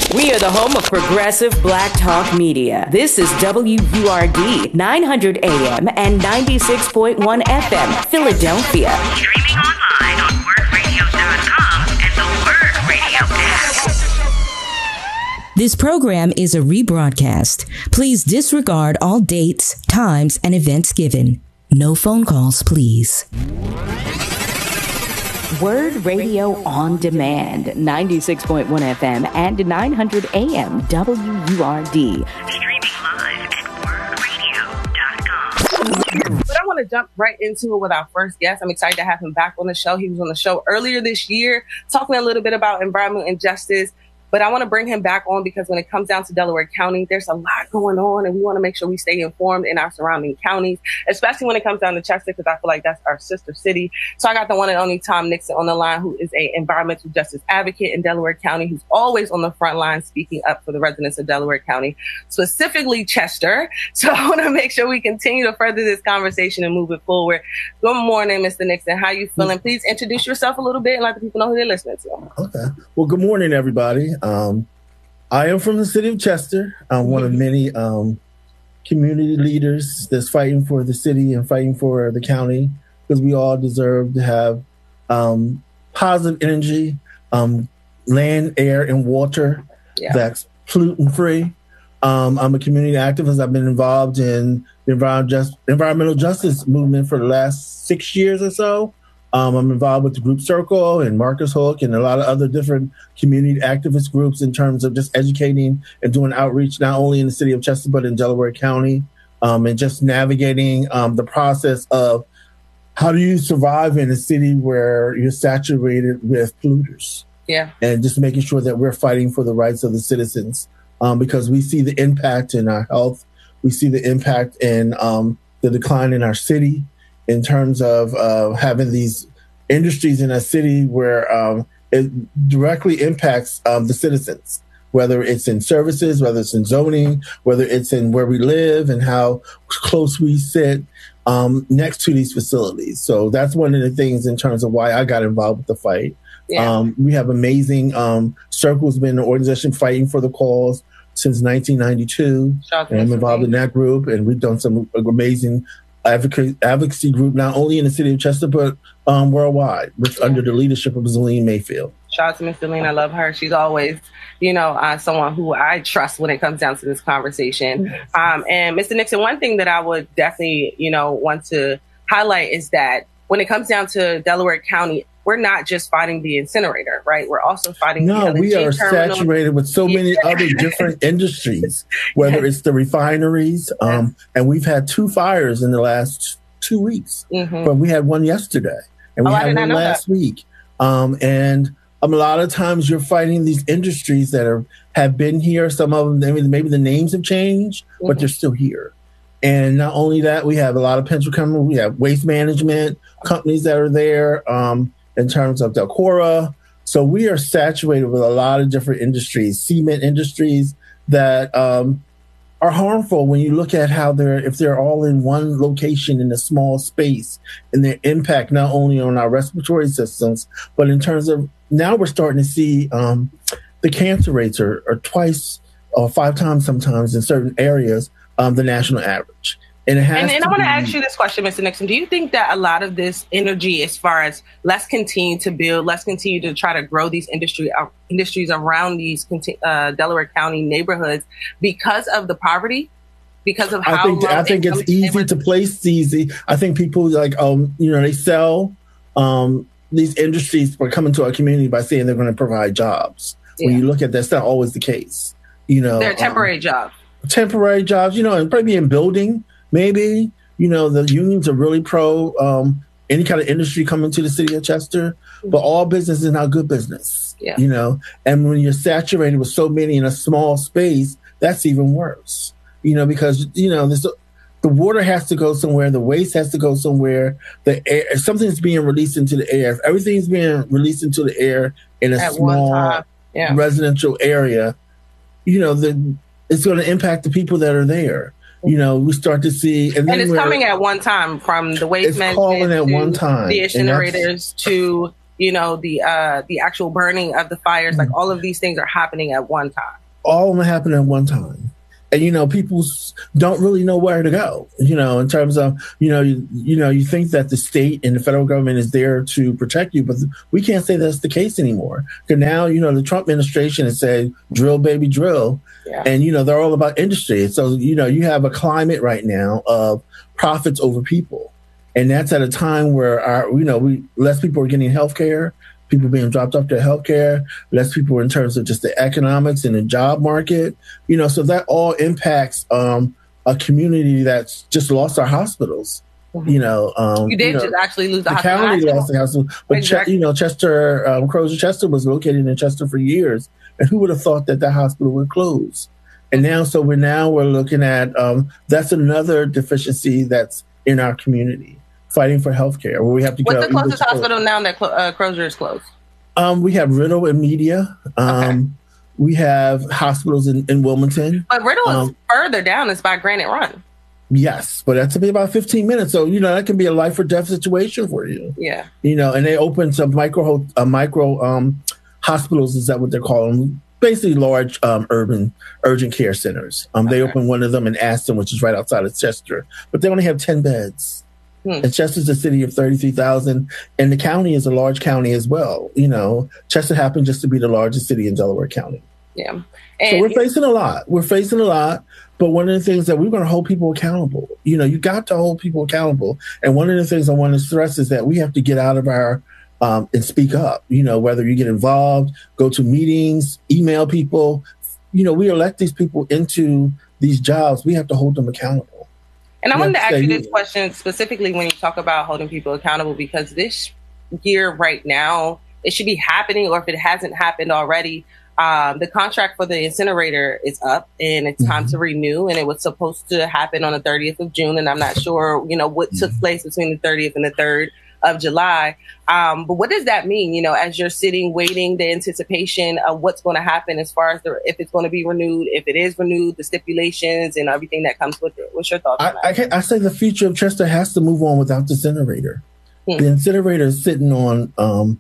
We are the home of progressive Black Talk Media. This is WURD 900 AM and 96.1 FM, Philadelphia. Streaming online on wordradio.com and the Word Radio app. This program is a rebroadcast. Please disregard all dates, times, and events given. No phone calls, please. Word Radio on Demand, 96.1 FM and 900 AM, WURD. Streaming live at wordradio.com. But I want to jump right into it with our first guest. I'm excited to have him back on the show. He was on the show earlier this year, talking a little bit about environmental injustice. But I want to bring him back on because when it comes down to Delaware County, there's a lot going on, and we want to make sure we stay informed in our surrounding counties, especially when it comes down to Chester, because I feel like that's our sister city. So I got the one and only Tom Nixon on the line, who is an environmental justice advocate in Delaware County, who's always on the front line speaking up for the residents of Delaware County, specifically Chester. So I want to make sure we continue to further this conversation and move it forward. Good morning, Mr. Nixon. How you feeling? Please introduce yourself a little bit and let the people know who they're listening to. Okay. Well, good morning, everybody. I am from the city of Chester. I'm one of many community leaders that's fighting for the city and fighting for the county, because we all deserve to have positive energy, land, air, and water that's pollutant free. I'm a community activist. I've been involved in the environmental justice movement for the last 6 years or so. I'm involved with the Group Circle and Marcus Hook and a lot of other different community activist groups in terms of just educating and doing outreach, not only in the city of Chester, but in Delaware County, and just navigating the process of how do you survive in a city where you're saturated with polluters. Yeah. And just making sure that we're fighting for the rights of the citizens, because we see the impact in our health. We see the impact in the decline in our city, in terms of having these industries in a city where it directly impacts the citizens, whether it's in services, whether it's in zoning, whether it's in where we live and how close we sit next to these facilities. So that's one of the things in terms of why I got involved with the fight. Yeah. We have amazing Circle's been an organization fighting for the cause since 1992. And I'm involved in that group, and we've done some amazing advocacy group, not only in the city of Chester, but worldwide, under the leadership of Zelene Mayfield. Shout out to Miss Zelene. I love her. She's always, someone who I trust when it comes down to this conversation. Yes. And Mr. Nixon, one thing that I would definitely, want to highlight is that when it comes down to Delaware County, we're not just fighting the incinerator, right? We're also fighting the LNG we are terminal. Saturated with so many other different industries, whether it's the refineries, and we've had 2 fires in the last 2 weeks, but we had one yesterday, and we had one last week. And a lot of times you're fighting these industries that have been here. Some of them, maybe the names have changed, but they're still here. And not only that, we have a lot of petrochemical, we have waste management companies that are there, in terms of Delcora. So we are saturated with a lot of different industries, cement industries that are harmful when you look at how if they're all in one location in a small space, and their impact not only on our respiratory systems, but in terms of now we're starting to see the cancer rates are twice or 5 times sometimes in certain areas the national average. And I want to ask you this question, Mr. Nixon. Do you think that a lot of this energy, as far as let's continue to build, let's continue to try to grow these industries around these Delaware County neighborhoods, because of the poverty, because of how I think it's easy to place these. I think people they sell these industries for coming to our community by saying they're going to provide jobs. Yeah. When you look at that, that's not always the case. They're temporary jobs. Temporary jobs, and probably in building. Maybe, the unions are really pro any kind of industry coming to the city of Chester, but all business is not good business, and when you're saturated with so many in a small space, that's even worse, because, the water has to go somewhere, the waste has to go somewhere, the air, something's being released into the air. If everything's being released into the air in a small residential area, it's going to impact the people that are there. We start to see, and it's coming at one time, from the waste management at one time. The incinerators to the actual burning of the fires. Like all of these things are happening at one time. All of them happen at one time. And, people don't really know where to go, in terms of, you think that the state and the federal government is there to protect you, but we can't say that's the case anymore. Because now, the Trump administration has said, drill, baby, drill. Yeah. And, they're all about industry. So, you have a climate right now of profits over people. And that's at a time where less people are getting health care. People being dropped off their healthcare, less people in terms of just the economics and the job market, so that all impacts a community that's just lost our hospitals. Mm-hmm. You did just actually lose the hospital. County lost the hospital, but exactly. Chester, Crozer Chester was located in Chester for years, and who would have thought that hospital would close? And now, we're looking at that's another deficiency that's in our community. Fighting for healthcare, where we have to go. What's the closest hospital now that Crozer is closed? We have Riddle and Media. We have hospitals in Wilmington. But Riddle is further down. It's by Granite Run. Yes, but that's about 15 minutes. So, that can be a life or death situation for you. Yeah. And they open some micro hospitals. Is that what they're calling? Basically large urban urgent care centers. They opened one of them in Aston, which is right outside of Chester, but they only have 10 beds. And Chester's a city of 33,000, and the county is a large county as well. Chester happened just to be the largest city in Delaware County. Yeah. And so we're facing a lot. But one of the things that we're going to hold people accountable. You got to hold people accountable. And one of the things I want to stress is that we have to get out of our and speak up. Whether you get involved, go to meetings, email people. We elect these people into these jobs. We have to hold them accountable. And I wanted to ask you this question specifically when you talk about holding people accountable, because this year right now, it should be happening, or if it hasn't happened already, the contract for the incinerator is up and it's time to renew. And it was supposed to happen on the 30th of June. And I'm not sure, what took place between the 30th and the 3rd of July. But what does that mean, as you're sitting, waiting, the anticipation of what's going to happen as far as if it's going to be renewed, if it is renewed, the stipulations and everything that comes with it? What's your thoughts on that? I say the future of Chester has to move on without the incinerator. The incinerator is sitting on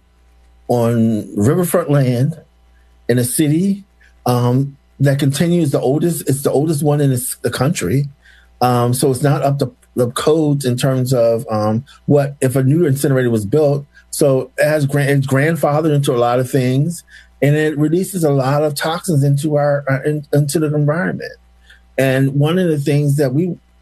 riverfront land in a city that continues it's the oldest one in the country. So it's not up to the codes in terms of what if a new incinerator was built. So it's grandfathered into a lot of things, and it releases a lot of toxins into into the environment. And one of the things that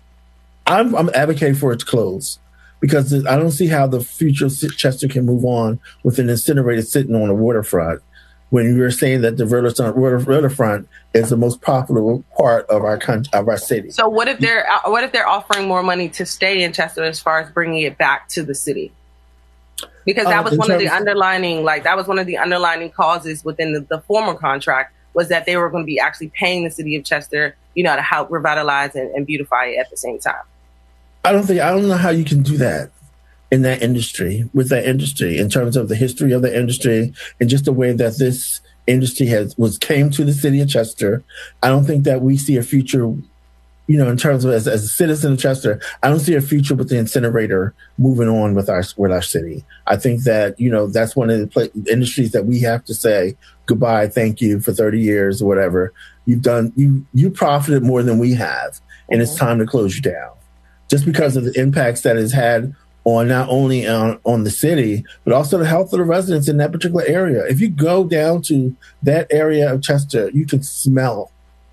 I'm advocating for it to close, because I don't see how the future of Chester can move on with an incinerator sitting on the waterfront, when you're saying that the riverfront is the most profitable part of our country, of our city. So what if they're offering more money to stay in Chester as far as bringing it back to the city? Because that was one of the underlining causes within the former contract, was that they were going to be actually paying the city of Chester, to help revitalize and beautify it at the same time. I don't know how you can do that in that industry, in terms of the history of the industry and just the way that this industry came to the city of Chester. I don't think that we see a future, in terms of as a citizen of Chester, I don't see a future with the incinerator moving on with our city. I think that, that's one of the industries that we have to say goodbye, thank you for 30 years or whatever. You profited more than we have, and it's time to close you down. Just because of the impacts that it's had on not only on the city, but also the health of the residents in that particular area. If you go down to that area of Chester, you can smell.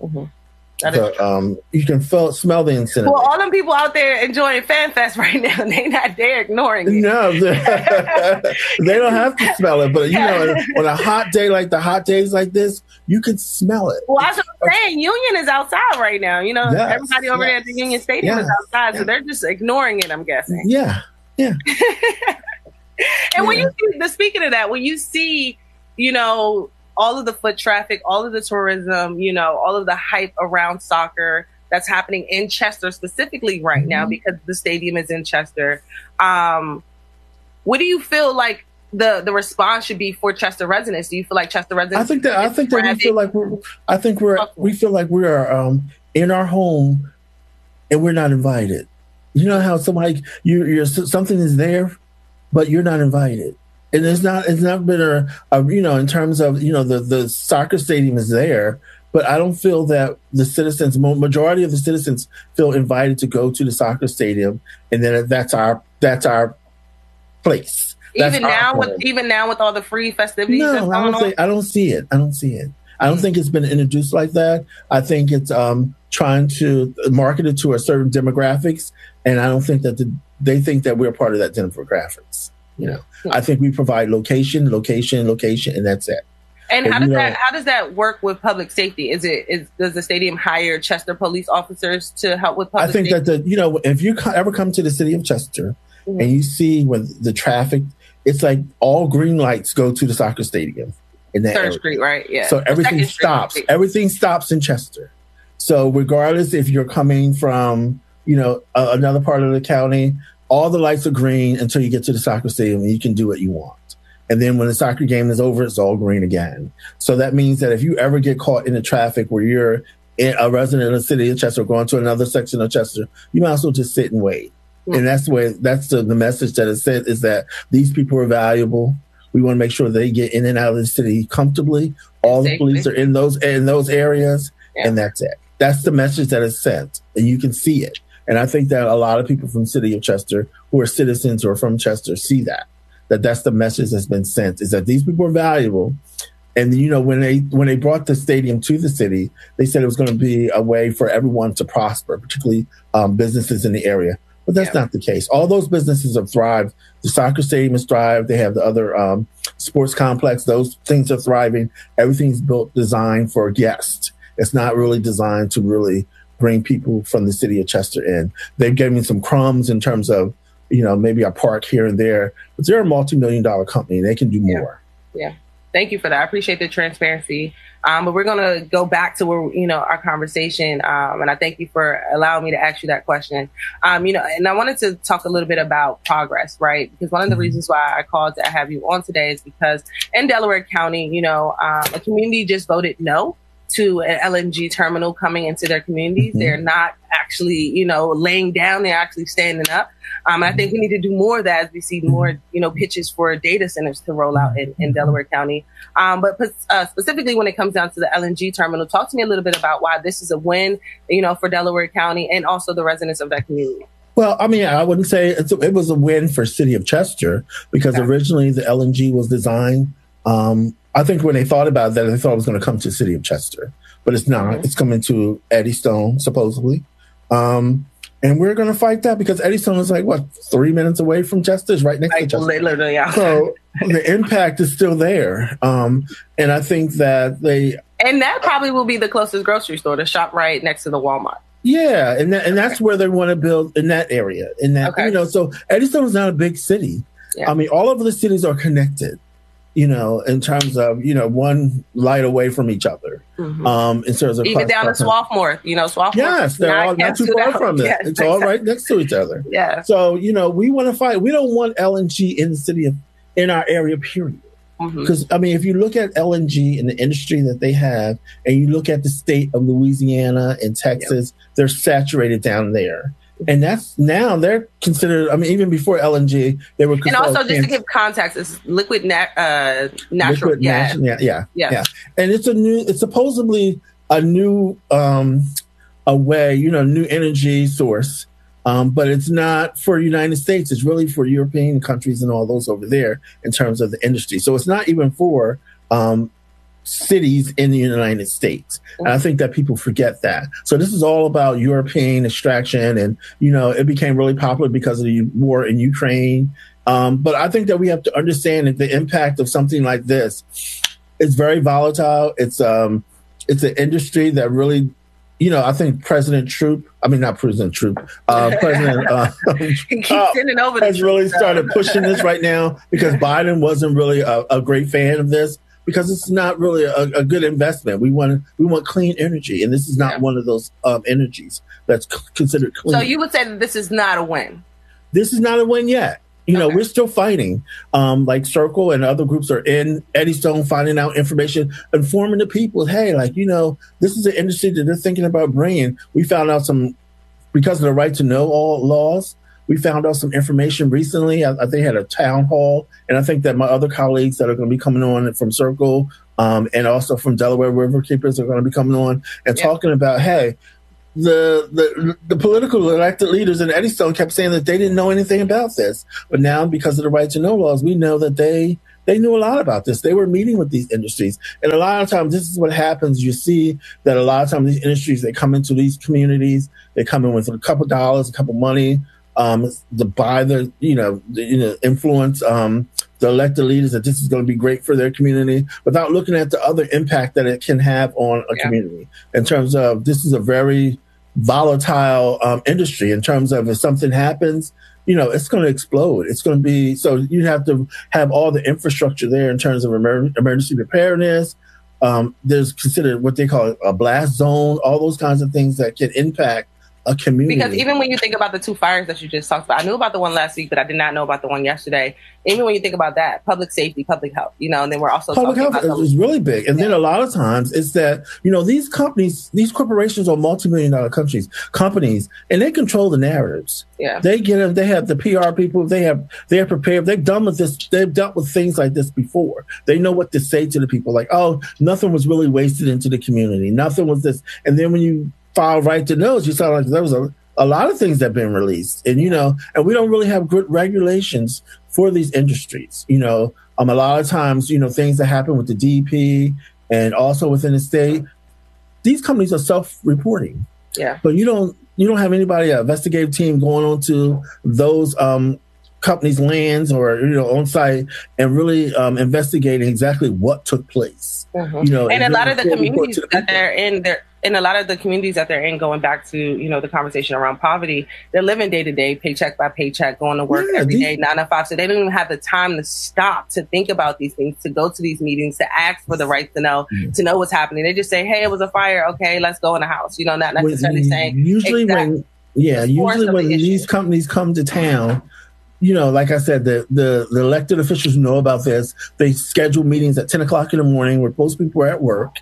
You can smell the incinerator. Well, all them people out there enjoying Fan Fest right now, they not there ignoring it. No, they don't have to smell it. But on a hot day like the hot days like this, you can smell it. Well, that's what I'm saying. Union is outside right now. Everybody over there at the Union Stadium is outside, so they're just ignoring it, I'm guessing. Yeah. And when you see, speaking of that, when you see, all of the foot traffic, all of the tourism, all of the hype around soccer that's happening in Chester specifically right now, because the stadium is in Chester, what do you feel like the response should be for Chester residents? Do you feel like Chester residents? I think we feel like we are in our home and we're not invited. You know how somebody something is there, but you're not invited. And it's not been a in terms of, the soccer stadium is there, but I don't feel that the citizens, majority of the citizens feel invited to go to the soccer stadium, and then that's our place. Even now with all the free festivities. No, I don't see it. I don't think it's been introduced like that. I think it's trying to market it to a certain demographics, and I don't think that they think that we're part of that demographics. I think we provide location, and that's it. And how does that work with public safety? Does the stadium hire Chester police officers to help with public safety? I think that if you ever come to the city of Chester and you see when the traffic, it's like all green lights go to the soccer stadium in that area. Street, right? Yeah. So everything stops. Everything stops in Chester. So regardless if you're coming from another part of the county, all the lights are green until you get to the soccer stadium, and you can do what you want. And then when the soccer game is over, it's all green again. So that means that if you ever get caught in the traffic where you're a resident of the city of Chester going to another section of Chester, you might as well just sit and wait. And that's the message that is said, is that these people are valuable. We want to make sure they get in and out of the city comfortably. All the police are in those areas, and that's it. That's the message that is sent, and you can see it. And I think that a lot of people from the city of Chester who are citizens or from Chester see that's the message that's been sent, is that these people are valuable. And, when they brought the stadium to the city, they said it was going to be a way for everyone to prosper, particularly businesses in the area. But that's not the case. All those businesses have thrived. The soccer stadium has thrived. They have the other sports complex. Those things are thriving. Everything's designed for guests. It's not really designed to really bring people from the city of Chester in. They've given me some crumbs in terms of, maybe a park here and there, but they're a multi-million-dollar company. They can do more. Yeah. Thank you for that. I appreciate the transparency. But we're going to go back to where, our conversation. And I thank you for allowing me to ask you that question. And I wanted to talk a little bit about progress, right? Because one of the reasons why I called to have you on today is because in Delaware County, a community just voted no to an LNG terminal coming into their communities. They're not actually, laying down, they're actually standing up. I think we need to do more of that as we see more, pitches for data centers to roll out in Delaware County. But specifically when it comes down to the LNG terminal, talk to me a little bit about why this is a win, for Delaware County and also the residents of that community. Well, I wouldn't say it was a win for City of Chester, because originally the LNG was designed. I think when they thought about that, they thought it was going to come to the City of Chester, but it's not. It's coming to Eddystone, supposedly. And we're going to fight that, because Eddystone is 3 minutes away from Chester, is right next to Chester. Literally, yeah. So the impact is still there. And I think that and that probably will be the closest grocery store to shop right next to the Walmart. Yeah. And that's where they want to build, in that area. So Eddystone is not a big city. Yeah. All of the cities are connected, in terms of, one light away from each other. In terms of even down in Swarthmore, Swarthmore. Yes, they're all not too far from it. Yes, it's all right next to each other. Yeah. So, we want to fight. We don't want LNG in the city in our area, period. Because, if you look at LNG and the industry that they have, and you look at the state of Louisiana and Texas, they're saturated down there. And now they're considered, even before LNG, they were considered. And also, just to give context, it's liquid natural gas. Yeah. And it's supposedly a new, way, new energy source. But it's not for United States. It's really for European countries and all those over there in terms of the industry. So it's not even for, cities in the United States. And I think that people forget that. So this is all about European extraction, and, it became really popular because of the war in Ukraine. But I think that we have to understand that the impact of something like this is very volatile. It's an industry that really, I think President Trump has really started pushing this right now, because Biden wasn't really a great fan of this, because it's not really a good investment. We want clean energy, and this is not one of those energies that's considered clean. So you would say that this is not a win? This is not a win yet. We're still fighting. Like Circle and other groups are in Eddystone, finding out information, informing the people, hey, this is an industry that they're thinking about bringing. We found out because of the right to know all laws, We found out some information recently. I think had a town hall, and I think that my other colleagues that are going to be coming on from Circle and also from Delaware Riverkeepers are going to be coming on and talking about, hey, the political elected leaders in Eddystone kept saying that they didn't know anything about this. But now, because of the right to know laws, we know that they knew a lot about this. They were meeting with these industries. And a lot of times, this is what happens. You see that a lot of times these industries, they come into these communities, they come in with a couple dollars, a couple money, to buy the, influence, the elected leaders that this is going to be great for their community without looking at the other impact that it can have on a community in terms of this is a very volatile industry in terms of if something happens, it's going to explode. It's going to be, so you have to have all the infrastructure there in terms of emergency preparedness. There's considered what they call a blast zone, all those kinds of things that can impact a community. Because even when you think about the two fires that you just talked about, I knew about the one last week, but I did not know about the one yesterday. Even when you think about that, public safety, public health, and then we're also public health is really big. And then a lot of times it's that, these companies, these corporations are multi-million-dollar companies, and they control the narratives. Yeah. They get them, they have the PR people, they're prepared, they've done with this, they've dealt with things like this before. They know what to say to the people, like, oh, nothing was really wasted into the community. Nothing was this. And then when you file right to knows, you saw like there was a lot of things that have been released, and and we don't really have good regulations for these industries. A lot of times, things that happen with the DEP and also within the state, these companies are self-reporting. Yeah. But you don't have anybody, an investigative team going on to those companies' lands or on site and really investigating exactly what took place. Mm-hmm. And a lot of the communities that they're in, going back to, the conversation around poverty, they're living day to day, paycheck by paycheck, going to work every day, 9 to 5. So they don't even have the time to stop to think about these things, to go to these meetings, to ask for the right to know what's happening. They just say, hey, it was a fire. Okay, let's go in the house. Not necessarily saying. Usually when these companies come to town, like I said, the elected officials know about this. They schedule meetings at 10 o'clock in the morning where most people are at work.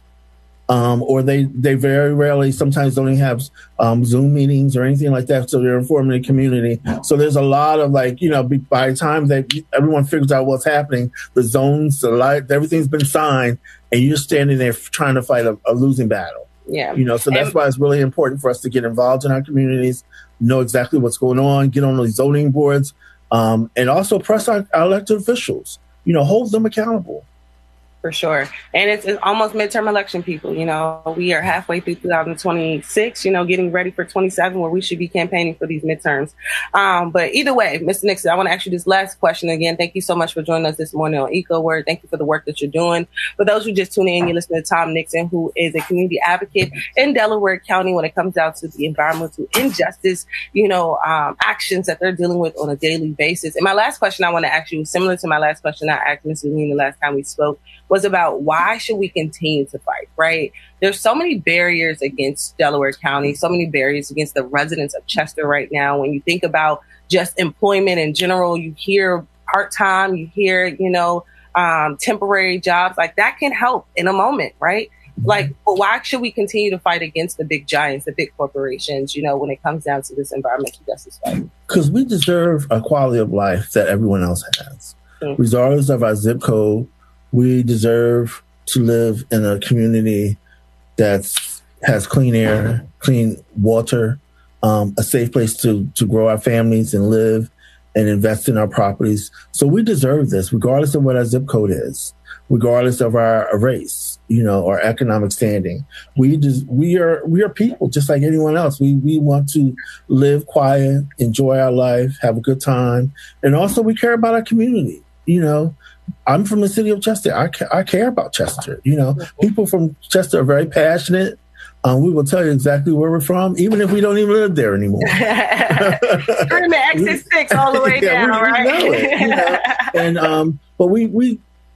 Or they very rarely sometimes don't even have Zoom meetings or anything like that. So they're informing the community. So there's a lot of by the time that everyone figures out what's happening, the zones, the light, everything's been signed, and you're standing there trying to fight a losing battle. Yeah. So that's why it's really important for us to get involved in our communities, know exactly what's going on, get on those zoning boards, and also press our elected officials, hold them accountable. For sure. And it's almost midterm election, people. We are halfway through 2026, getting ready for 27 where we should be campaigning for these midterms. But either way, Mr. Nixon, I want to ask you this last question again. Thank you so much for joining us this morning on EcoWord. Thank you for the work that you're doing. For those who just tune in, you're listening to Tom Nixon, who is a community advocate in Delaware County when it comes down to the environmental injustice, actions that they're dealing with on a daily basis. And my last question I want to ask you is similar to my last question I asked Ms. Lean the last time we spoke, was about why should we continue to fight, right? There's so many barriers against Delaware County, so many barriers against the residents of Chester right now. When you think about just employment in general, you hear part-time, you hear, temporary jobs, like that can help in a moment, right? But why should we continue to fight against the big giants, the big corporations, when it comes down to this environmental justice fight? Because we deserve a quality of life that everyone else has, regardless of our zip code. We deserve to live in a community that has clean air, clean water, a safe place to grow our families and live and invest in our properties. So we deserve this, regardless of what our zip code is, regardless of our race, our economic standing. We are people just like anyone else. We want to live quiet, enjoy our life, have a good time, and also we care about our community. I'm from the city of Chester. I care about Chester. People from Chester are very passionate. We will tell you exactly where we're from, even if we don't even live there anymore. Screaming Exit 6 all the way down, right? We know it, And but we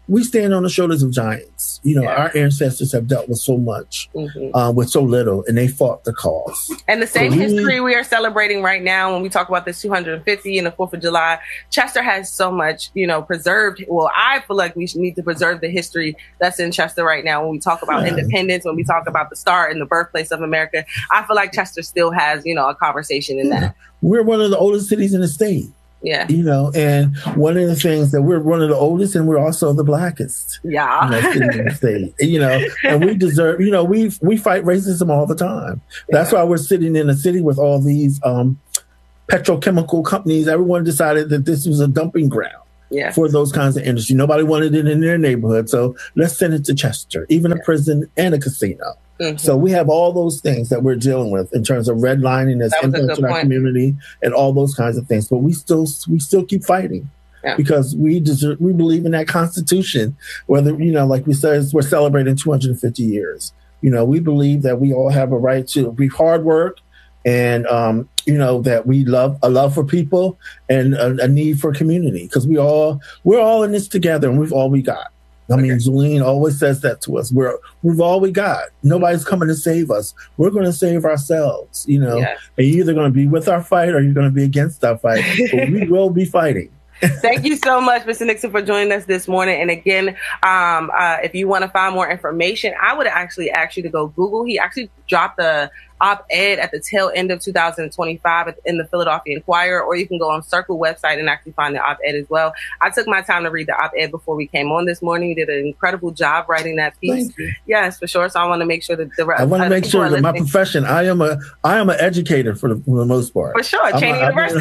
we stand on the shoulders of giants. Our ancestors have dealt with so much, with so little, and they fought the cause. And the same history we are celebrating right now when we talk about this 250 and the 4th of July, Chester has so much, preserved. Well, I feel like we need to preserve the history that's in Chester right now. When we talk about independence, when we talk about the start and the birthplace of America, I feel like Chester still has, a conversation in that. We're one of the oldest cities in the state. Yeah. And one of the things that we're one of the oldest and we're also the blackest. Yeah. In the state. And we deserve, we fight racism all the time. That's why we're sitting in a city with all these petrochemical companies. Everyone decided that this was a dumping ground for those kinds of industry. Nobody wanted it in their neighborhood. So let's send it to Chester, even a prison and a casino. So we have all those things that we're dealing with in terms of redlining that's impacting our community and all those kinds of things. But we still keep fighting because we believe in that Constitution. Whether like we said, we're celebrating 250 years. We believe that we all have a right to be hard work, and that we love for people and a need for community, because we're all in this together, and we've all we got. I mean, Zulene always says that to us. We've all we got. Nobody's coming to save us. We're going to save ourselves, And you're either going to be with our fight or you're going to be against our fight. But we will be fighting. Thank you so much, Mr. Nixon, for joining us this morning. And again, if you want to find more information, I would actually ask you to go Google. He actually dropped the op-ed at the tail end of 2025 in the Philadelphia Inquirer, or you can go on Circle website and actually find the op-ed as well. I took my time to read the op-ed before we came on this morning. You did an incredible job writing that piece. Thank you. Yes, for sure. So I want to make sure that I want to make sure that my profession, I am an educator for the most part. For sure, Cheney University.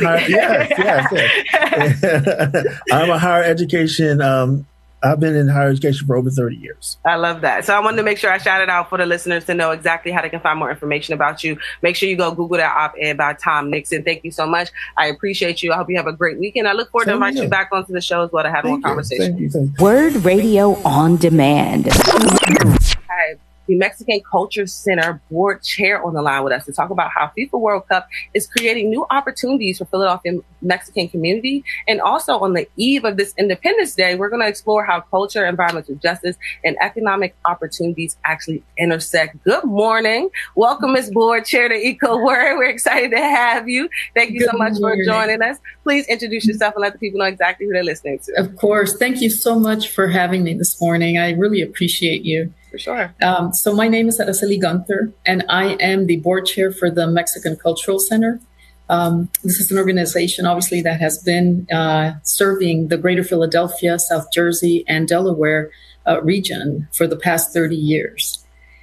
Yes. I'm a higher education. I've been in higher education for over 30 years. I love that. So I wanted to make sure I shout it out for the listeners to know exactly how they can find more information about you. Make sure you go Google that op-ed by Tom Nixon. Thank you so much. I appreciate you. I hope you have a great weekend. I look forward to inviting you back onto the show as well to have more conversation. Thank you. Word Radio on Demand. Hi. The Mexican Culture Center board chair on the line with us to talk about how FIFA World Cup is creating new opportunities for Philadelphia Mexican community. And also on the eve of this Independence Day, we're going to explore how culture, environmental justice, and economic opportunities actually intersect. Good morning. Welcome, Ms. Board Chair to Eco Word. We're excited to have you. Thank you so much for joining us. Please introduce yourself and let the people know exactly who they're listening to. Of course. Thank you so much for having me this morning. I really appreciate you. For sure. So my name is Araceli Gunther, and I am the board chair for the Mexican Cultural Center. This is an organization, obviously, that has been serving the greater Philadelphia, South Jersey, and Delaware region for the past 30 years.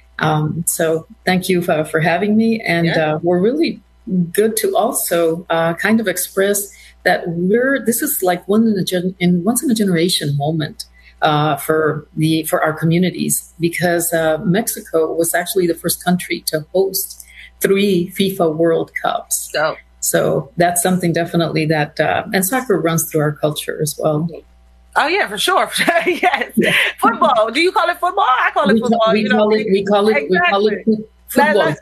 So thank you for having me. And we're really good to also kind of express that this is like once in a generation moment. For our communities, because Mexico was actually the first country to host 3 FIFA World Cups. So that's something definitely that, and soccer runs through our culture as well. Oh yeah, for sure. Yes. Yeah. Football. Do you call it football? I call it football. We call it football.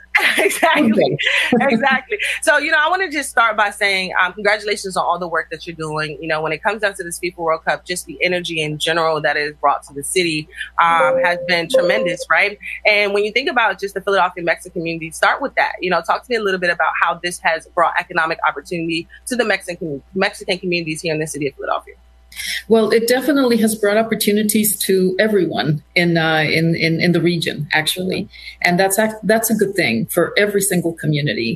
Exactly. So, I want to just start by saying congratulations on all the work that you're doing. When it comes down to this FIFA World Cup, just the energy in general that is brought to the city has been tremendous, right? And when you think about just the Philadelphia Mexican community, start with that. Talk to me a little bit about how this has brought economic opportunity to the Mexican communities here in the city of Philadelphia. Well, it definitely has brought opportunities to everyone in the region, actually, and that's a good thing for every single community.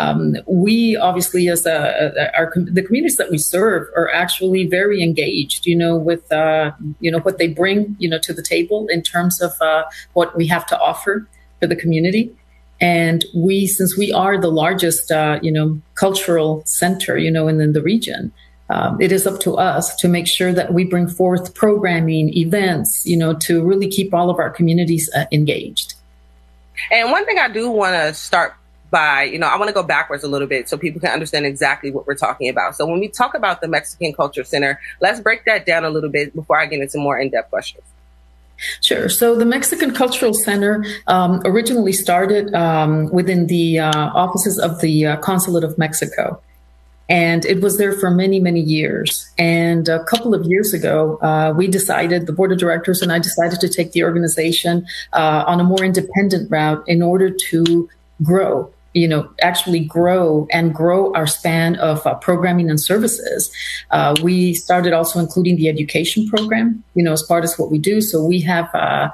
We obviously, as the communities that we serve, are actually very engaged, with what they bring, to the table in terms of what we have to offer for the community. And since we are the largest, cultural center, in the region. It is up to us to make sure that we bring forth programming, events, to really keep all of our communities engaged. And one thing I do want to start by, I want to go backwards a little bit so people can understand exactly what we're talking about. So when we talk about the Mexican Culture Center, let's break that down a little bit before I get into more in-depth questions. Sure. So the Mexican Cultural Center originally started within the offices of the Consulate of Mexico. And it was there for many, many years. And a couple of years ago, the board of directors and I decided to take the organization on a more independent route in order to grow. Actually grow our span of programming and services. We started also including the education program, as part of what we do. So we have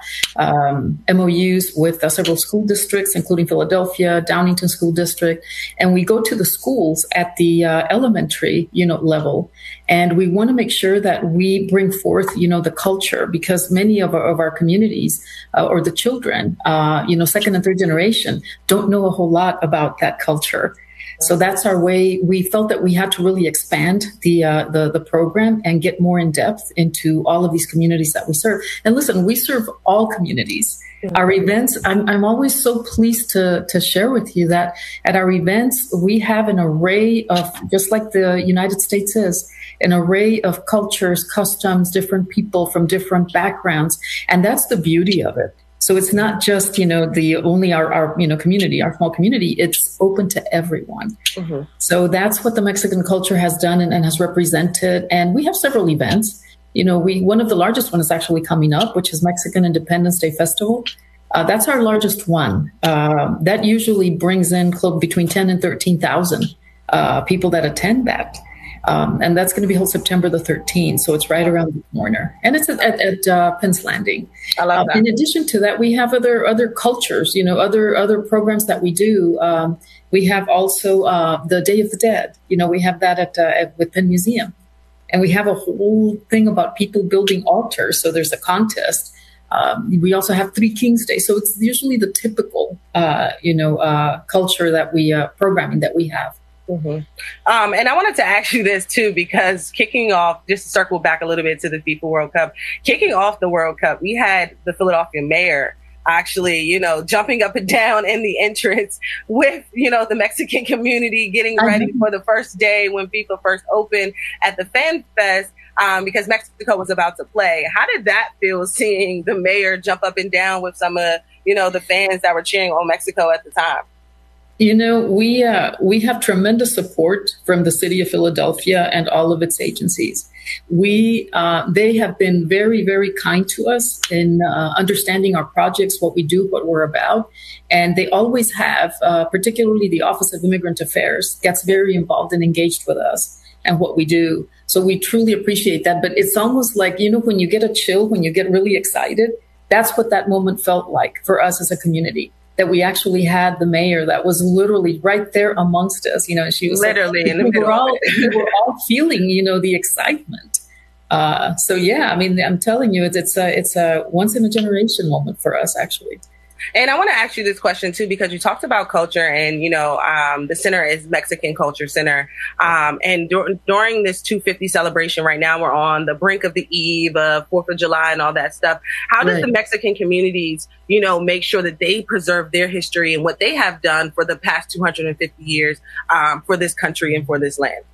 MOUs with several school districts, including Philadelphia, Downingtown School District. And we go to the schools at the elementary, level. And we want to make sure that we bring forth, the culture, because many of our communities or the children, second and third generation don't know a whole lot about that culture. So that's our way. We felt that we had to really expand the program and get more in depth into all of these communities that we serve. And listen, we serve all communities. Our events, I'm always so pleased to share with you that at our events, we have an array of, just like the United States is, an array of cultures, customs, different people from different backgrounds. And that's the beauty of it. So it's not just, our community, our small community, it's open to everyone. Mm-hmm. So that's what the Mexican culture has done and has represented. And we have several events. One of the largest one is actually coming up, which is Mexican Independence Day Festival. That's our largest one. That usually brings in between 10 and 13,000 people that attend that. And that's going to be held September the 13th. So it's right around the corner. And it's at Penn's Landing. I love that. In addition to that, we have other cultures, other programs that we do. We have also the Day of the Dead. We have that with Penn Museum. And we have a whole thing about people building altars. So there's a contest. We also have Three Kings Day. So it's usually the typical, culture that programming that we have. Mm-hmm. And I wanted to ask you this too, because kicking off, just to circle back a little bit to the FIFA World Cup, kicking off the World Cup, we had the Philadelphia mayor actually, jumping up and down in the entrance with, the Mexican community getting ready for the first day when FIFA first opened at the Fan Fest, because Mexico was about to play. How did that feel, seeing the mayor jump up and down with some of, the fans that were cheering on Mexico at the time? We have tremendous support from the city of Philadelphia and all of its agencies. They have been very, very kind to us in understanding our projects, what we do, what we're about. And they always have, particularly the Office of Immigrant Affairs gets very involved and engaged with us and what we do. So we truly appreciate that. But it's almost like, when you get a chill, when you get really excited, that's what that moment felt like for us as a community. That we actually had the mayor that was literally right there amongst us, she was literally in the middle. We were all feeling, the excitement. So yeah, I'm telling you, it's a once in a generation moment for us, actually. And I want to ask you this question too, because you talked about culture and, the center is Mexican Culture Center. And during this 250 celebration right now, we're on the brink of the eve of 4th of July and all that stuff. How does the Mexican communities, make sure that they preserve their history and what they have done for the past 250 years for this country and for this land?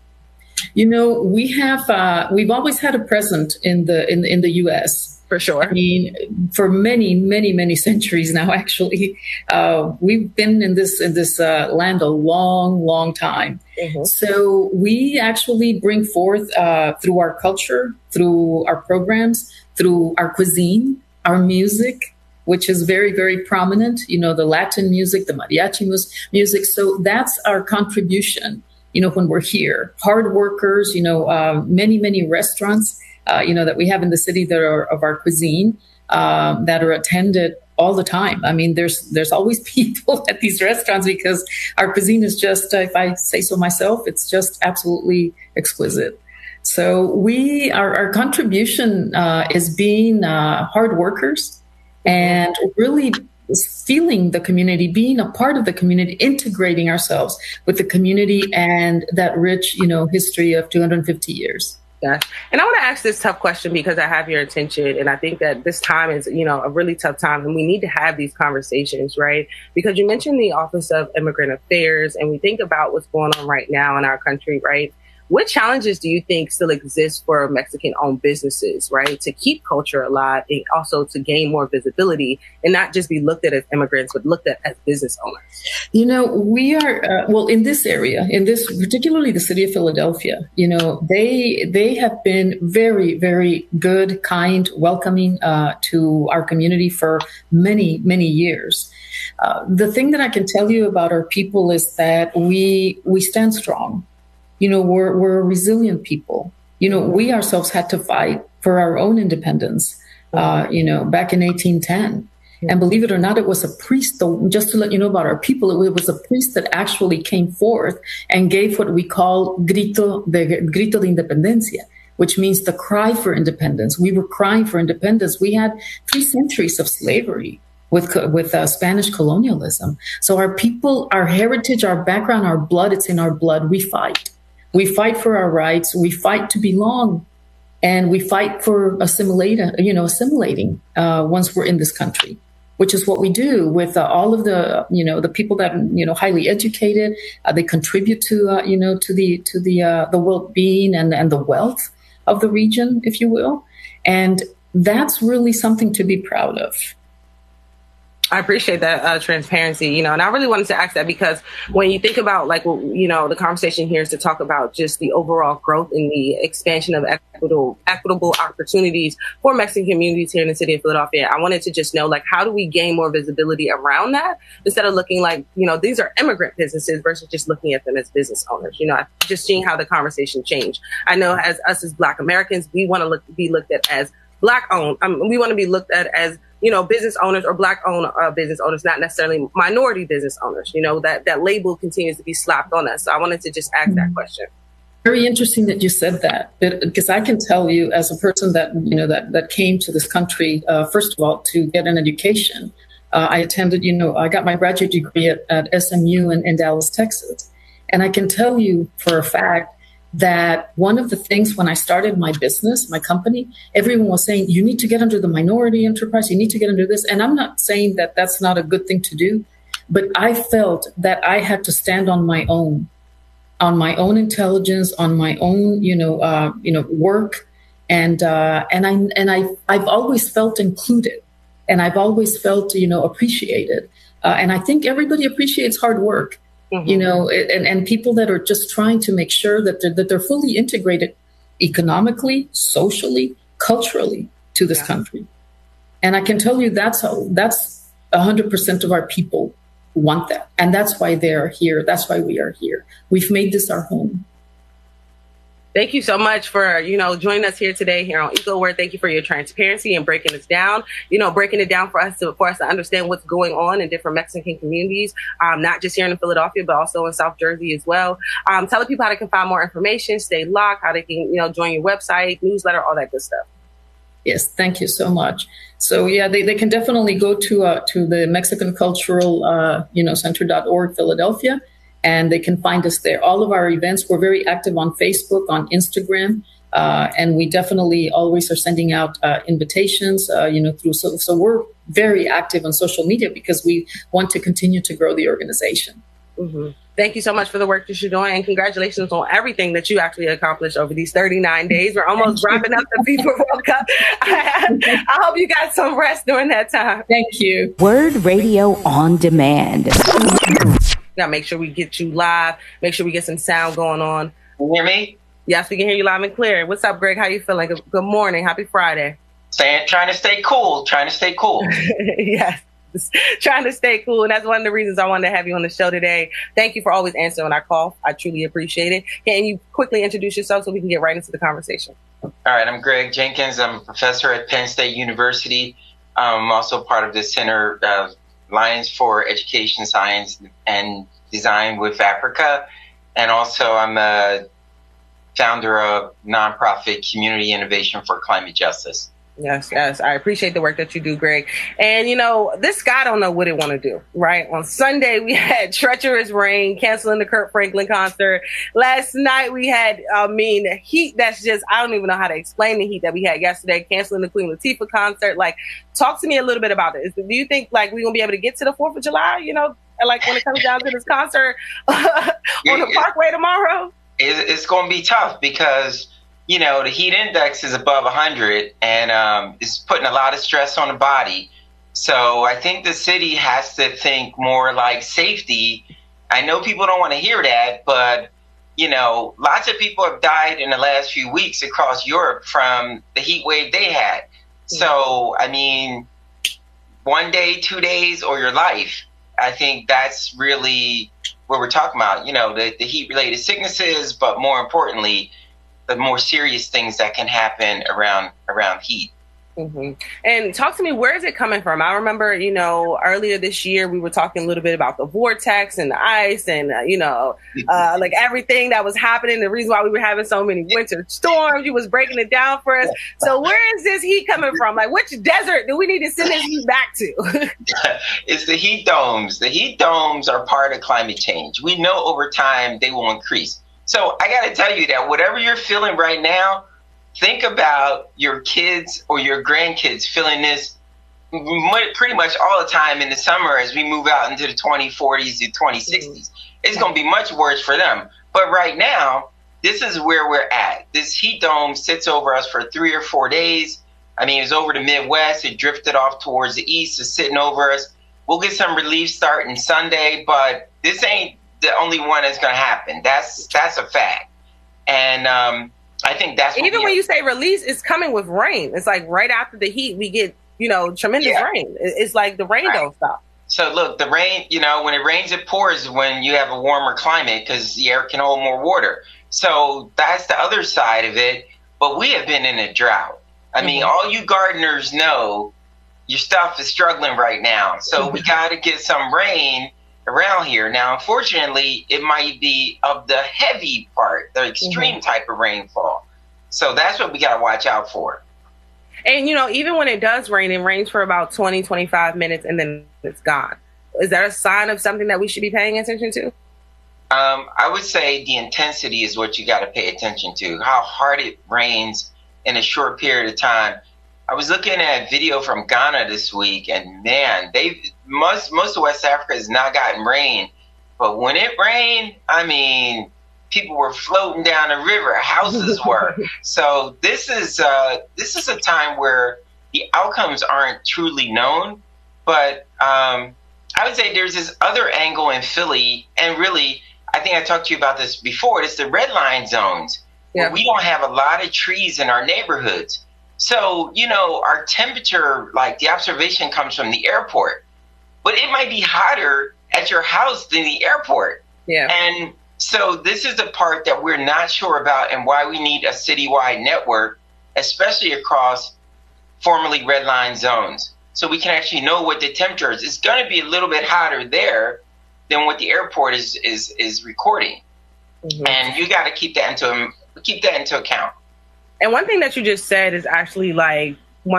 We've always had a presence in the U.S. For sure. For many, many, many centuries now, actually. We've been in this land a long, long time. Mm-hmm. So we actually bring forth through our culture, through our programs, through our cuisine, our music, which is very, very prominent, the Latin music, the mariachi music. So that's our contribution, when we're here. Hard workers, many, many restaurants, that we have in the city that are of our cuisine, that are attended all the time. There's always people at these restaurants because our cuisine is just, if I say so myself, it's just absolutely exquisite. So our contribution is being hard workers and really feeling the community, being a part of the community, integrating ourselves with the community and that rich, history of 250 years. Yeah. And I want to ask this tough question because I have your attention. And I think that this time is, a really tough time and we need to have these conversations, right? Because you mentioned the Office of Immigrant Affairs and we think about what's going on right now in our country, right? What challenges do you think still exist for Mexican-owned businesses, right, to keep culture alive and also to gain more visibility and not just be looked at as immigrants, but looked at as business owners? You know, we are, well, in this area, particularly the city of Philadelphia, you know, they have been very, very good, kind, welcoming to our community for many, many years. The thing that I can tell you about our people is that we stand strong. You know, we're a resilient people. You know, we ourselves had to fight for our own independence, you know, back in 1810. And believe it or not, it was a priest, just to let you know about our people, it was a priest that actually came forth and gave what we call grito de independencia, which means the cry for independence. We were crying for independence. We had 3 centuries of slavery with Spanish colonialism. So our people, our heritage, our background, our blood, it's in our blood. We fight. We fight for our rights. We fight to belong, and we fight for assimilating once we're in this country, which is what we do with all of the, you know, the people that, you know, highly educated. They contribute to, you know, to the well-being and the wealth of the region, if you will, and that's really something to be proud of. I appreciate that transparency, you know, and I really wanted to ask that because when you think about, like, you know, the conversation here is to talk about just the overall growth and the expansion of equitable opportunities for Mexican communities here in the city of Philadelphia. I wanted to just know, like, how do we gain more visibility around that instead of looking like, you know, these are immigrant businesses versus just looking at them as business owners? You know, I've just seeing how the conversation changed. I know as Black Americans, we want to be looked at as Black owned. We want to be looked at as, you know, business owners or Black owned business owners, not necessarily minority business owners. You know, that label continues to be slapped on us. So I wanted to just ask that question. Very interesting that you said that, because I can tell you as a person that, you know, that came to this country, first of all, to get an education. I attended, you know, I got my graduate degree at SMU in Dallas, Texas. And I can tell you for a fact that one of the things when I started my business, my company, everyone was saying, you need to get under the minority enterprise, you need to get under this. And I'm not saying that that's not a good thing to do, but I felt that I had to stand on my own intelligence, on my own, work. And I've always felt included, and I've always felt, appreciated. And I think everybody appreciates hard work. Mm-hmm. And people that are just trying to make sure that they're fully integrated economically, socially, culturally to this country. And I can tell you that's 100% of our people want that. And that's why they're here. That's why we are here. We've made this our home. Thank you so much for, joining us here today here on EcoWord. Thank you for your transparency and breaking us down, breaking it down for us to understand what's going on in different Mexican communities, not just here in Philadelphia, but also in South Jersey as well. Tell people how they can find more information, stay locked, how they can, join your website, newsletter, all that good stuff. Yes, thank you so much. So, they can definitely go to the Mexican Cultural, Center.org, Philadelphia. And they can find us there. All of our events, we're very active on Facebook, on Instagram, and we definitely always are sending out invitations, through. So we're very active on social media because we want to continue to grow the organization. Mm-hmm. Thank you so much for the work that you're doing, and congratulations on everything that you actually accomplished over these 39 days. We're almost wrapping up the FIFA World Cup. I hope you got some rest during that time. Thank you. Word Radio on Demand. Gotta make sure we get you live. Make sure we get some sound going on. Can you hear me? Yes, we can hear you loud and clear. What's up, Greg? How you feeling? Good morning. Happy Friday. Trying to stay cool. Yes. Trying to stay cool. And that's one of the reasons I wanted to have you on the show today. Thank you for always answering our call. I truly appreciate it. Can you quickly introduce yourself so we can get right into the conversation? All right. I'm Greg Jenkins. I'm a professor at Penn State University. I'm also part of the Center Alliance for Education, Science, and Design with Africa. And also I'm a founder of nonprofit Community Innovation for Climate Justice. Yes. I appreciate the work that you do, Greg. And, this guy don't know what it want to do, right? On Sunday, we had treacherous rain, canceling the Kirk Franklin concert. Last night, we had, heat that's just, I don't even know how to explain the heat that we had yesterday, canceling the Queen Latifah concert. Like, talk to me a little bit about this. Do you think, we're going to be able to get to the 4th of July, when it comes down to this concert on the Parkway tomorrow? it's going to be tough because, the heat index is above 100 and it's putting a lot of stress on the body. So I think the city has to think more like safety. I know people don't want to hear that, but, lots of people have died in the last few weeks across Europe from the heat wave they had. So, I mean, 1 day, 2 days, or your life. I think that's really what we're talking about, the heat-related sicknesses, but more importantly, the more serious things that can happen around heat. Mm-hmm. And talk to me, where is it coming from? I remember, earlier this year, we were talking a little bit about the vortex and the ice and, like everything that was happening. The reason why we were having so many winter storms, you was breaking it down for us. So where is this heat coming from? Like, which desert do we need to send this heat back to? It's the heat domes. The heat domes are part of climate change. We know over time they will increase. So I got to tell you that whatever you're feeling right now, think about your kids or your grandkids feeling this pretty much all the time in the summer as we move out into the 2040s to 2060s. It's going to be much worse for them. But right now, this is where we're at. This heat dome sits over us for 3 or 4 days. I mean, it was over the Midwest. It drifted off towards the east. It's sitting over us. We'll get some relief starting Sunday, but this ain't the only one that's going to happen. That's a fact. And I think that's what even when you say release, it's coming with rain. It's like right after the heat, we get, tremendous rain. It's like the rain don't stop. So look, the rain, when it rains, it pours when you have a warmer climate because the air can hold more water. So that's the other side of it. But we have been in a drought. I mean, all you gardeners know your stuff is struggling right now. So we got to get some rain around here. Now, unfortunately, it might be of the heavy part, the extreme type of rainfall. So that's what we got to watch out for. And, even when it does rain, it rains for about 20, 25 minutes and then it's gone. Is that a sign of something that we should be paying attention to? I would say the intensity is what you got to pay attention to, how hard it rains in a short period of time. I was looking at video from Ghana this week, and man, most of West Africa has not gotten rain. But when it rained, I mean, people were floating down the river, houses were. So this is a time where the outcomes aren't truly known. But I would say there's this other angle in Philly, and really, I think I talked to you about this before. It's the red line zones. Yeah. Where we don't have a lot of trees in our neighborhoods. So, our temperature, like the observation comes from the airport, but it might be hotter at your house than the airport. Yeah. And so this is the part that we're not sure about and why we need a citywide network, especially across formerly red line zones. So we can actually know what the temperature is. It's going to be a little bit hotter there than what the airport is recording. And you got to keep that into account. And one thing that you just said is actually like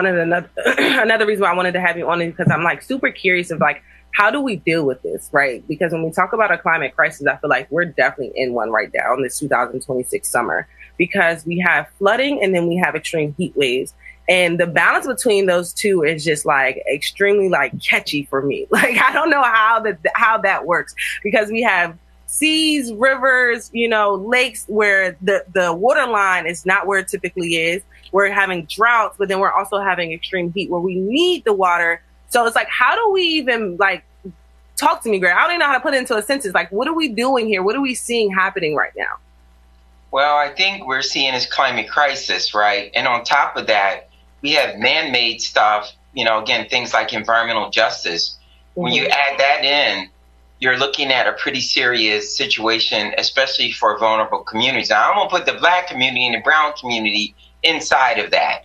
another reason why I wanted to have you on is because I'm like super curious of like, how do we deal with this, right? Because when we talk about a climate crisis, I feel like we're definitely in one right now in this 2026 summer because we have flooding and then we have extreme heat waves. And the balance between those two is just like extremely like catchy for me. Like, I don't know how that works because we have seas, rivers, lakes where the water line is not where it typically is. We're having droughts, but then we're also having extreme heat where we need the water. So it's like, how do we even like talk to me, Greg? I don't even know how to put it into a sentence. Like, what are we doing here? What are we seeing happening right now? Well, I think we're seeing this climate crisis, right? And on top of that, we have man-made stuff, again, things like environmental justice. When you add that in, you're looking at a pretty serious situation, especially for vulnerable communities. Now, I'm going to put the Black community and the brown community inside of that.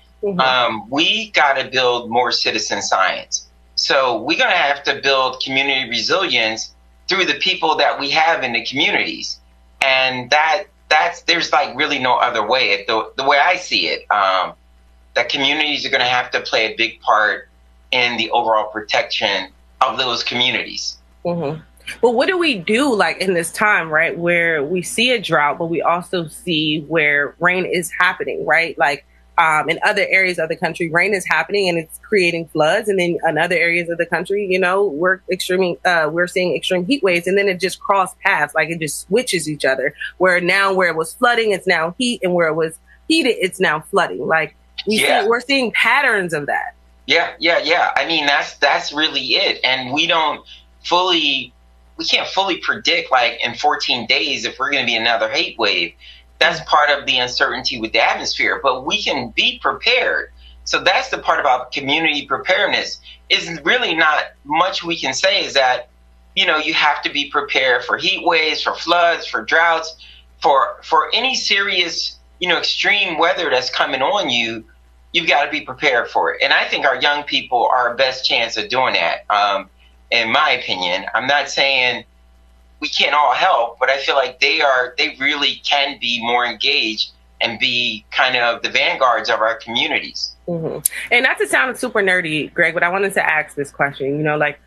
We got to build more citizen science. So we're going to have to build community resilience through the people that we have in the communities. And there's like really no other way. The way I see it, that communities are going to have to play a big part in the overall protection of those communities. But what do we do like in this time, right, where we see a drought, but we also see where rain is happening, right? Like In other areas of the country, rain is happening and it's creating floods. And then in other areas of the country, we're seeing extreme heat waves, and then it just cross paths, like it just switches each other. Where it was flooding, it's now heat, and where it was heated, it's now flooding. Like we're seeing patterns of that. Yeah. I mean, that's really it. And we can't fully predict, like, in 14 days if we're going to be another heat wave. That's part of the uncertainty with the atmosphere, but we can be prepared. So that's the part about community preparedness. Is really not much we can say is that, you have to be prepared for heat waves, for floods, for droughts, for any serious, extreme weather that's coming on you. You've got to be prepared for it. And I think our young people are our best chance of doing that. In my opinion, I'm not saying we can't all help, but I feel like they really can be more engaged and be kind of the vanguards of our communities. Mm-hmm. And not to sound super nerdy, Greg, but I wanted to ask this question,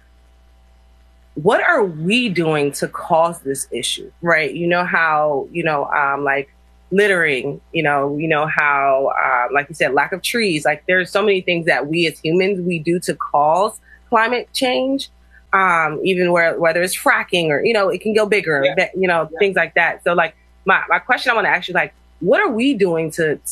what are we doing to cause this issue, right? How, like littering, how, like you said, lack of trees, like there's so many things that we as humans, we do to cause climate change. Even whether it's fracking or, it can go bigger, things like that. So like my question I want to ask you, like, what are we doing to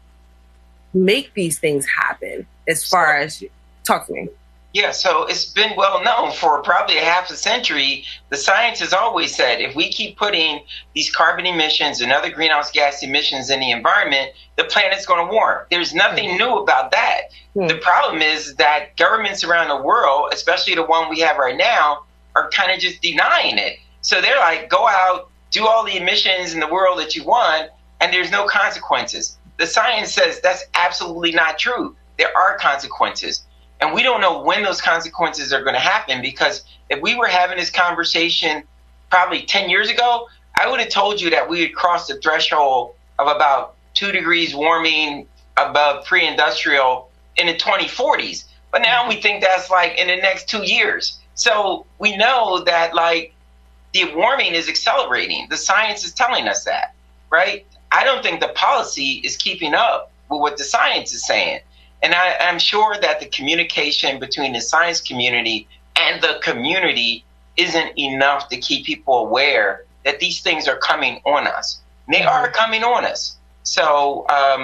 make these things happen as far as, talk to me. Yeah, so it's been well known for probably a half a century. The science has always said if we keep putting these carbon emissions and other greenhouse gas emissions in the environment, the planet's going to warm. There's nothing new about that. The problem is that governments around the world, especially the one we have right now, are kind of just denying it. So they're like, go out, do all the emissions in the world that you want, and there's no consequences. The science says that's absolutely not true. There are consequences. And we don't know when those consequences are going to happen, because if we were having this conversation probably 10 years ago, I would have told you that we had crossed the threshold of about 2 degrees warming above pre-industrial in the 2040s. But now we think that's like in the next 2 years. So we know that like the warming is accelerating. The science is telling us that, right? I don't think the policy is keeping up with what the science is saying. And I'm sure that the communication between the science community and the community isn't enough to keep people aware that these things are coming on us. And they are coming on us. So,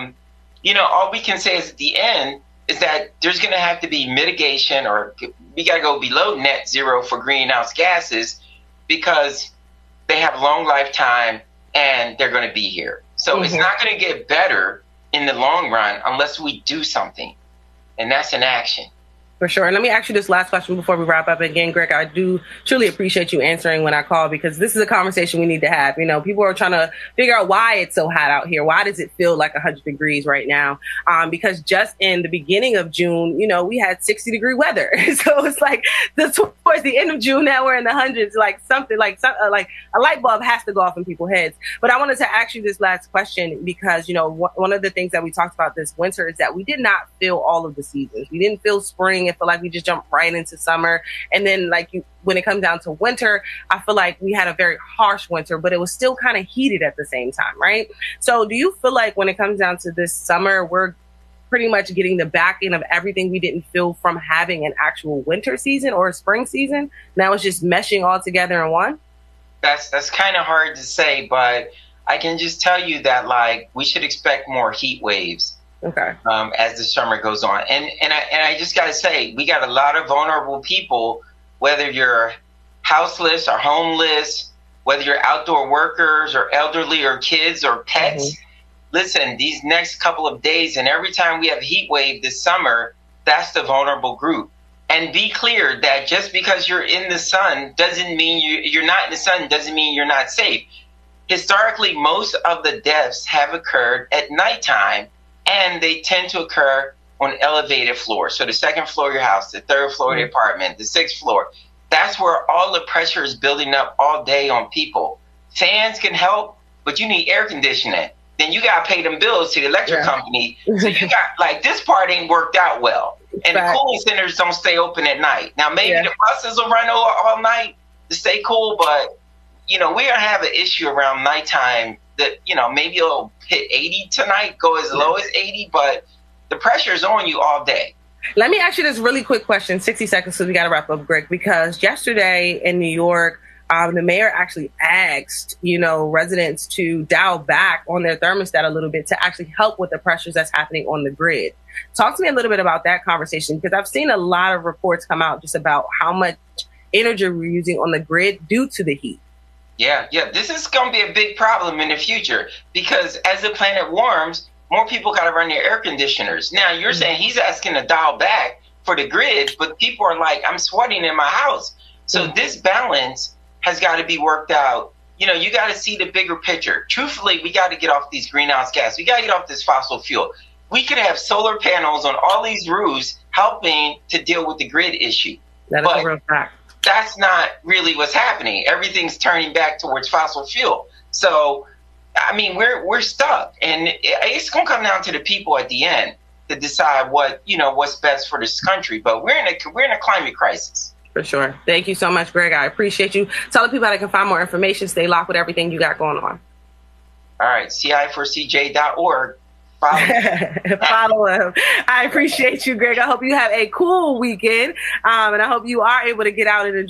all we can say is at the end is that there's going to have to be mitigation, or we got to go below net zero for greenhouse gases, because they have long lifetime and they're going to be here. So it's not going to get better in the long run unless we do something, and that's an action. For sure. And let me ask you this last question before we wrap up. Again, Greg, I do truly appreciate you answering when I call, because this is a conversation we need to have. People are trying to figure out why it's so hot out here. Why does it feel like 100 degrees right now? Because just in the beginning of June, we had 60-degree weather. So it's like towards the end of June, now we're in the hundreds, like something like a light bulb has to go off in people's heads. But I wanted to ask you this last question because, one of the things that we talked about this winter is that we did not feel all of the seasons. We didn't feel spring. It felt like we just jumped right into summer. And then when it comes down to winter, I feel like we had a very harsh winter, but it was still kind of heated at the same time, right? So do you feel like when it comes down to this summer, we're pretty much getting the back end of everything we didn't feel from having an actual winter season or a spring season? Now it's just meshing all together in one? That's kind of hard to say, but I can just tell you that we should expect more heat waves. Okay. As the summer goes on. And I just got to say, we got a lot of vulnerable people, whether you're houseless or homeless, whether you're outdoor workers or elderly or kids or pets. Listen, these next couple of days, and every time we have a heat wave this summer, that's the vulnerable group. And be clear that just because you're in the sun doesn't mean you're not in the sun, doesn't mean you're not safe. Historically, most of the deaths have occurred at nighttime, and they tend to occur on elevated floors. So the second floor of your house, the third floor of the apartment, the sixth floor. That's where all the pressure is building up all day on people. Fans can help, but you need air conditioning. Then you got to pay them bills to the electric company. So you got, this part ain't worked out well. And the cooling centers don't stay open at night. Now, maybe the buses will run all night to stay cool, but, we're going to have an issue around nighttime that, maybe it'll hit 80 tonight, go as low as 80, but the pressure is on you all day. Let me ask you this really quick question, 60 seconds, so we got to wrap up, Greg, because yesterday in New York, the mayor actually asked, residents to dial back on their thermostat a little bit to actually help with the pressures that's happening on the grid. Talk to me a little bit about that conversation, because I've seen a lot of reports come out just about how much energy we're using on the grid due to the heat. Yeah. This is going to be a big problem in the future, because as the planet warms, more people got to run their air conditioners. Now, you're saying he's asking to dial back for the grid, but people are like, I'm sweating in my house. So this balance has got to be worked out. You got to see the bigger picture. Truthfully, we got to get off these greenhouse gas. We got to get off this fossil fuel. We could have solar panels on all these roofs helping to deal with the grid issue. That is a real fact. That's not really what's happening. Everything's turning back towards fossil fuel. So, I mean, we're stuck, and it's going to come down to the people at the end to decide what's best for this country. But we're in a climate crisis. For sure. Thank you so much, Greg. I appreciate you. Tell the people how they can find more information. Stay locked with everything you got going on. All right, ci4cj.org. Follow him. I appreciate you, Greg. I hope you have a cool weekend, and I hope you are able to get out and enjoy